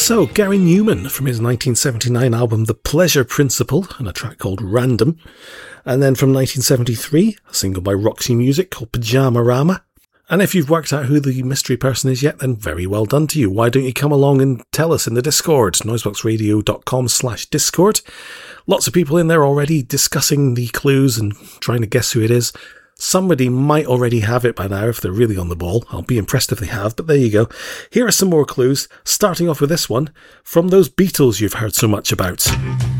So, Gary Newman from his 1979 album The Pleasure Principle and a track called Random. And then from 1973, a single by Roxy Music called Pajama Rama. And if you've worked out who the mystery person is yet, then very well done to you. Why don't you come along and tell us in the Discord, noiseboxradio.com/Discord. Lots of people in there already discussing the clues and trying to guess who it is. Somebody might already have it by now if they're really on the ball. I'll be impressed if they have, but there you go. Here are some more clues, starting off with this one from those Beatles you've heard so much about.